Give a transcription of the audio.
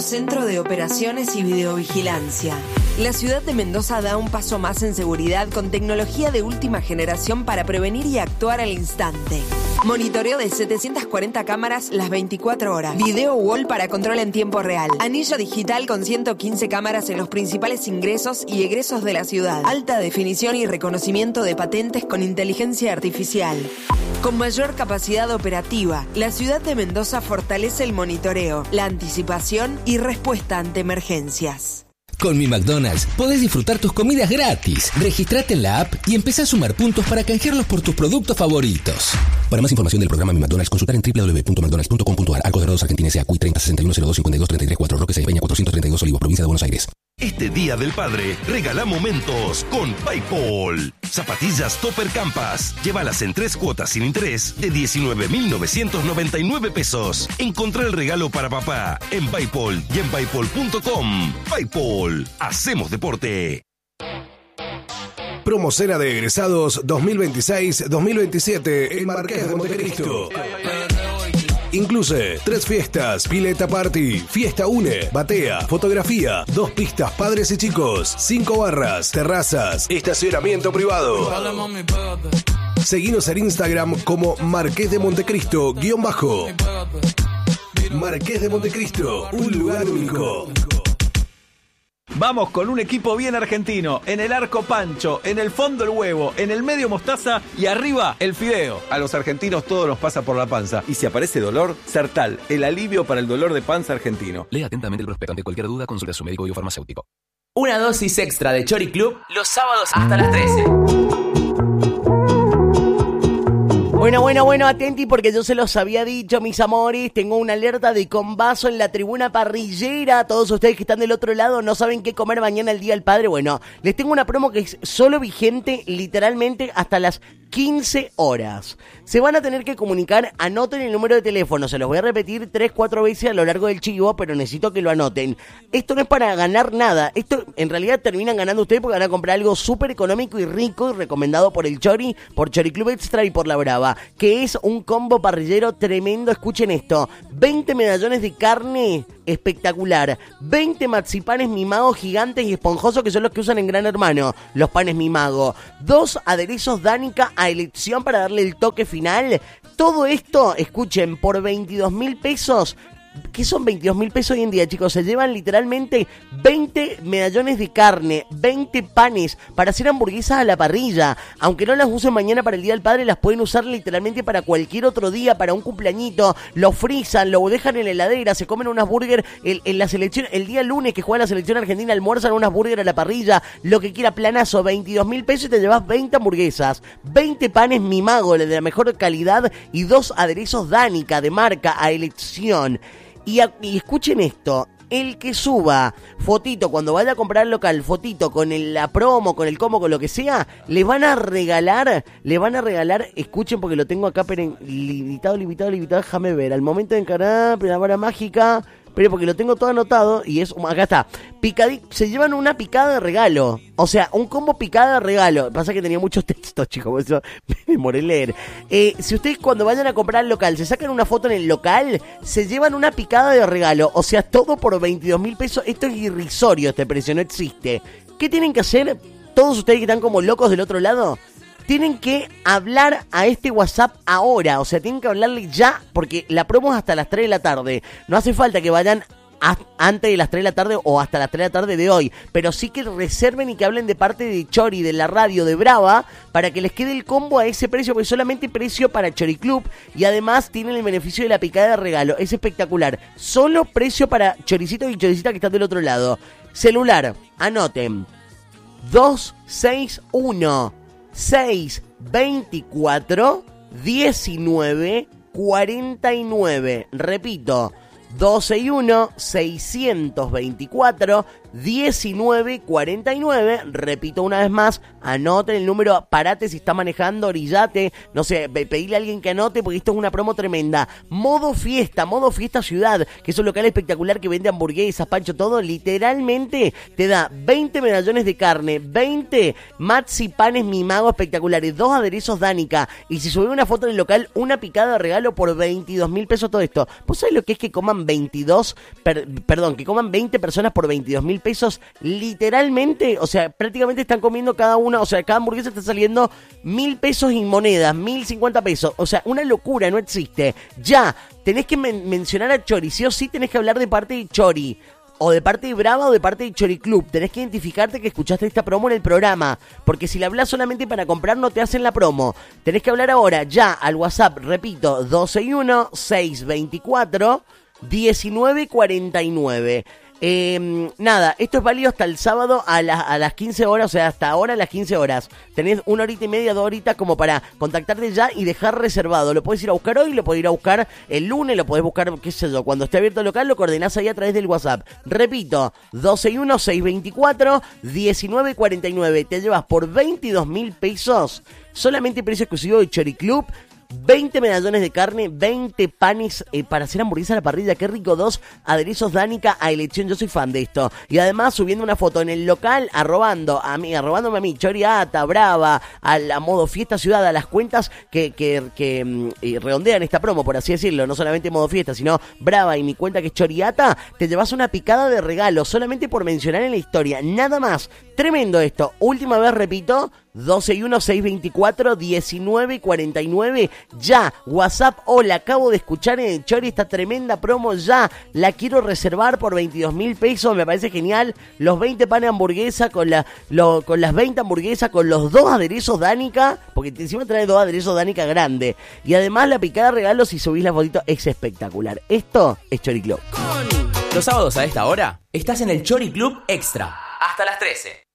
Centro de Operaciones y Videovigilancia. La ciudad de Mendoza da un paso más en seguridad con tecnología de última generación para prevenir y actuar al instante. Monitoreo de 740 cámaras las 24 horas. Video wall para control en tiempo real. Anillo digital con 115 cámaras en los principales ingresos y egresos de la ciudad. Alta definición y reconocimiento de patentes con inteligencia artificial. Con mayor capacidad operativa, la ciudad de Mendoza fortalece el monitoreo, la anticipación y respuesta ante emergencias. Con Mi McDonald's podés disfrutar tus comidas gratis. Registrate en la app y empezá a sumar puntos para canjearlos por tus productos favoritos. Para más información del programa Mi McDonald's, consultar en www.mcdonalds.com.ar. Arcos Dorados Argentina S.A. CUI 30 61 02 52 33 4 Roque Peña 432 Olivos, provincia de Buenos Aires. Este Día del Padre, regala momentos con PayPal. Zapatillas Topper Campas. Llévalas en 3 cuotas sin interés de 19.999 pesos. Encontrá el regalo para papá en PayPal y en paypal.com. PayPal. Hacemos deporte. Promocena de egresados 2026-2027 en Marqués de Montecristo. Incluye 3 fiestas, pileta party, fiesta une, batea, fotografía, 2 pistas padres y chicos, 5 barras, terrazas, estacionamiento privado. Seguinos en Instagram como Marqués de Montecristo _ Marqués de Montecristo, un lugar único. Vamos con un equipo bien argentino. En el arco Pancho, en el fondo el huevo, en el medio mostaza y arriba el fideo. A los argentinos todo nos pasa por la panza. Y si aparece dolor, Sertal, el alivio para el dolor de panza argentino. Lea atentamente el prospecto. Ante cualquier duda, consulte a su médico o farmacéutico. Una dosis extra de Chori Club los sábados hasta las 13. Bueno, atenti porque yo se los había dicho, mis amores, tengo una alerta de combazo en la tribuna parrillera. Todos ustedes que están del otro lado no saben qué comer mañana el Día del Padre. Bueno, les tengo una promo que es solo vigente literalmente hasta las 15 horas. Se van a tener que comunicar, anoten el número de teléfono, se los voy a repetir 3-4 veces a lo largo del chivo, pero necesito que lo anoten. Esto no es para ganar nada, esto en realidad terminan ganando ustedes porque van a comprar algo súper económico y rico y recomendado por el Chori, por Chori Club Extra y por La Brava, que es un combo parrillero tremendo. Escuchen esto: 20 medallones de carne espectacular, 20 marcipanes mimados gigantes y esponjosos que son los que usan en Gran Hermano, los panes mimago, 2 aderezos Danica a elección para darle el toque final. Todo esto, escuchen, por 22.000 pesos. ¿Qué son 22.000 pesos hoy en día, chicos? Se llevan literalmente 20 medallones de carne, 20 panes para hacer hamburguesas a la parrilla. Aunque no las usen mañana para el Día del Padre, las pueden usar literalmente para cualquier otro día, para un cumpleañito. Lo frizan, lo dejan en la heladera, se comen unas burgers en la selección. El día lunes que juega la selección argentina, almuerzan unas burgers a la parrilla. Lo que quiera, planazo, 22.000 pesos y te llevas 20 hamburguesas, 20 panes mimago de la mejor calidad y 2 aderezos Danica de marca a elección. Y escuchen esto: el que suba fotito cuando vaya a comprar al local, fotito con la promo, con el combo, con lo que sea, le van a regalar, escuchen porque lo tengo acá, pero limitado, déjame ver, al momento de encarar, palabra mágica, pero porque lo tengo todo anotado y es, acá está, se llevan una picada de regalo, o sea, un combo picada de regalo. Pasa que tenía muchos textos, chicos, por eso me demoré en leer. Si ustedes cuando vayan a comprar al local, se sacan una foto en el local, se llevan una picada de regalo, o sea, todo por 22.000 pesos. Esto es irrisorio, este precio, no existe. ¿Qué tienen que hacer todos ustedes que están como locos del otro lado? Tienen que hablar a este WhatsApp ahora, o sea, tienen que hablarle ya, porque la promo es hasta las 3 de la tarde. No hace falta que vayan antes de las 3 de la tarde o hasta las 3 de la tarde de hoy, pero sí que reserven y que hablen de parte de Chori, de la radio de Brava, para que les quede el combo a ese precio, porque solamente precio para Chori Club y además tienen el beneficio de la picada de regalo. Es espectacular, solo precio para choricitos y choricitas que están del otro lado. Celular, anoten: 261 624 1949. Repito, 261 624 1949. Repito una vez más, anoten el número, parate si está manejando, orillate, no sé, pedirle a alguien que anote porque esto es una promo tremenda. Modo fiesta ciudad, que es un local espectacular que vende hamburguesas, pancho, todo, literalmente te da 20 medallones de carne, 20 marcipanes mimago espectaculares, 2 aderezos Danica, y si subí una foto en el local, una picada de regalo por 22.000 pesos todo esto. ¿Vos sabés lo que es que coman coman 20 personas por 22.000 pesos, literalmente, o sea, prácticamente están comiendo cada una, o sea, cada hamburguesa está saliendo 1.000 pesos en monedas, 1.050 pesos, o sea, una locura, no existe. Ya, tenés que mencionar a Chori, sí o sí tenés que hablar de parte de Chori, o de parte de Brava o de parte de Chori Club. Tenés que identificarte que escuchaste esta promo en el programa, porque si la hablas solamente para comprar no te hacen la promo. Tenés que hablar ahora ya al WhatsApp, repito, 121-624-1949. Nada, esto es válido hasta el sábado a las 15 horas, o sea, hasta ahora a las 15 horas. Tenés 1 horita y media, 2 horitas como para contactarte ya y dejar reservado. Lo podés ir a buscar hoy, lo podés ir a buscar el lunes, lo podés buscar, qué sé yo, cuando esté abierto el local, lo coordinás ahí a través del WhatsApp. Repito, 121-624-1949. Te llevas por 22.000 pesos, solamente precio exclusivo de Chori Club. 20 medallones de carne, 20 panes para hacer hamburguesa a la parrilla, qué rico, 2 aderezos Danica a elección, yo soy fan de esto. Y además subiendo una foto en el local, arrobándome a mí, Choriata, Brava, a la Modo Fiesta Ciudad, a las cuentas que redondean esta promo, por así decirlo, no solamente Modo Fiesta, sino Brava y mi cuenta que es Choriata, te llevas una picada de regalo, solamente por mencionar en la historia, nada más. Tremendo esto, última vez repito, 121-624-1949. Ya, WhatsApp, hola, acabo de escuchar en el Chori esta tremenda promo, ya, la quiero reservar por 22.000 pesos, me parece genial. Los 20 panes de hamburguesa con las 20 hamburguesas, con los 2 aderezos Danica, porque encima trae 2 aderezos Danica grande. Y además la picada regalo, si subís la fotito, es espectacular. Esto es Chori Club. Los sábados a esta hora estás en el Chori Club Extra, hasta las 13.